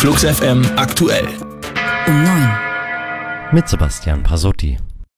Flux FM aktuell. Um 9. Mit Sebastian Pasotti.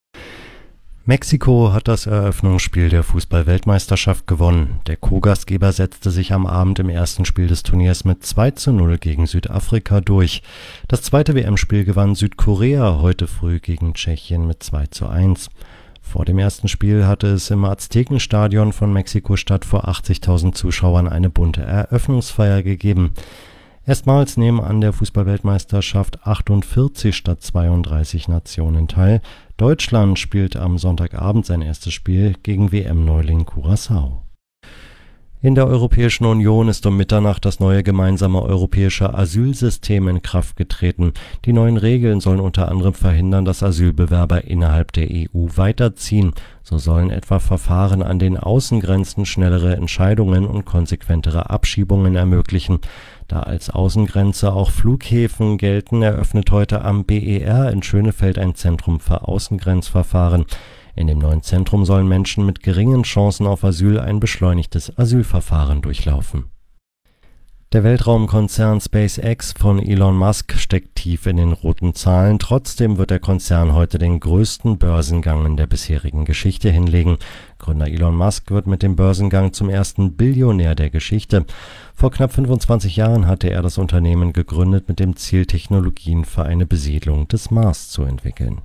Mexiko hat das Eröffnungsspiel der Fußball-Weltmeisterschaft gewonnen. Der Co-Gastgeber setzte sich am Abend im ersten Spiel des Turniers mit 2:0 gegen Südafrika durch. Das zweite WM-Spiel gewann Südkorea heute früh gegen Tschechien mit 2:1. Vor dem ersten Spiel hatte es im Aztekenstadion von Mexiko-Stadt vor 80.000 Zuschauern eine bunte Eröffnungsfeier gegeben. Erstmals nehmen an der Fußball-Weltmeisterschaft 48 statt 32 Nationen teil. Deutschland spielt am Sonntagabend sein erstes Spiel gegen WM-Neuling Curaçao. In der Europäischen Union ist um Mitternacht das neue gemeinsame europäische Asylsystem in Kraft getreten. Die neuen Regeln sollen unter anderem verhindern, dass Asylbewerber innerhalb der EU weiterziehen. So sollen etwa Verfahren an den Außengrenzen schnellere Entscheidungen und konsequentere Abschiebungen ermöglichen. Da als Außengrenze auch Flughäfen gelten, eröffnet heute am BER in Schönefeld ein Zentrum für Außengrenzverfahren. In dem neuen Zentrum sollen Menschen mit geringen Chancen auf Asyl ein beschleunigtes Asylverfahren durchlaufen. Der Weltraumkonzern SpaceX von Elon Musk steckt tief in den roten Zahlen. Trotzdem wird der Konzern heute den größten Börsengang in der bisherigen Geschichte hinlegen. Gründer Elon Musk wird mit dem Börsengang zum ersten Billionär der Geschichte. Vor knapp 25 Jahren hatte er das Unternehmen gegründet mit dem Ziel, Technologien für eine Besiedlung des Mars zu entwickeln.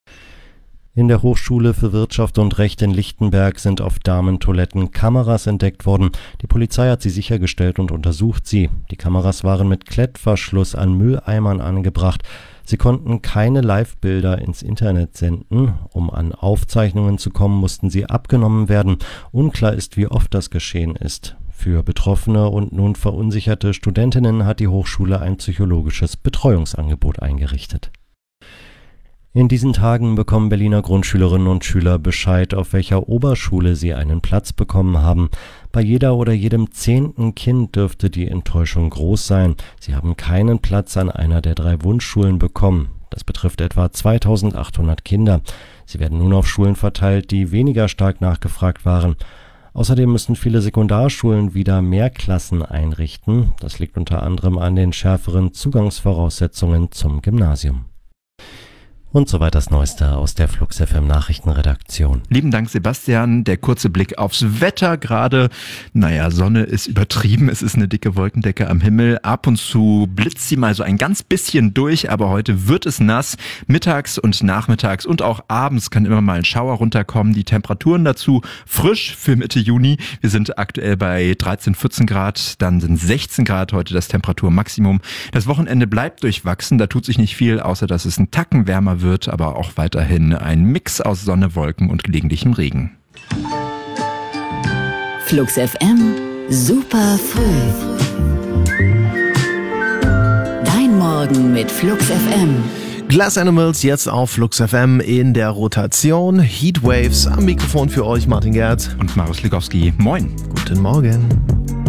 In der Hochschule für Wirtschaft und Recht in Lichtenberg sind auf Damentoiletten Kameras entdeckt worden. Die Polizei hat sie sichergestellt und untersucht sie. Die Kameras waren mit Klettverschluss an Mülleimern angebracht. Sie konnten keine Live-Bilder ins Internet senden. Um an Aufzeichnungen zu kommen, mussten sie abgenommen werden. Unklar ist, wie oft das geschehen ist. Für betroffene und nun verunsicherte Studentinnen hat die Hochschule ein psychologisches Betreuungsangebot eingerichtet. In diesen Tagen bekommen Berliner Grundschülerinnen und Schüler Bescheid, auf welcher Oberschule sie einen Platz bekommen haben. Bei jeder oder jedem 10. Kind dürfte die Enttäuschung groß sein. Sie haben keinen Platz an einer der 3 Wunschschulen bekommen. Das betrifft etwa 2800 Kinder. Sie werden nun auf Schulen verteilt, die weniger stark nachgefragt waren. Außerdem müssen viele Sekundarschulen wieder mehr Klassen einrichten. Das liegt unter anderem an den schärferen Zugangsvoraussetzungen zum Gymnasium. Und soweit das Neueste aus der Flux FM Nachrichtenredaktion. Lieben Dank, Sebastian. Der kurze Blick aufs Wetter gerade. Sonne ist übertrieben. Es ist eine dicke Wolkendecke am Himmel. Ab und zu blitzt sie mal so ein ganz bisschen durch, aber heute wird es nass. Mittags und nachmittags und auch abends kann immer mal ein Schauer runterkommen. Die Temperaturen dazu frisch für Mitte Juni. Wir sind aktuell bei 13, 14 Grad. Dann sind 16 Grad heute das Temperaturmaximum. Das Wochenende bleibt durchwachsen. Da tut sich nicht viel, außer dass es ein Tacken wärmer wird, aber auch weiterhin ein Mix aus Sonne, Wolken und gelegentlichem Regen. Flux FM, super früh. Dein Morgen mit Flux FM. Glass Animals jetzt auf Flux FM in der Rotation. Heatwaves am Mikrofon für euch, Martin Gerd und Marius Ligowski. Moin. Guten Morgen.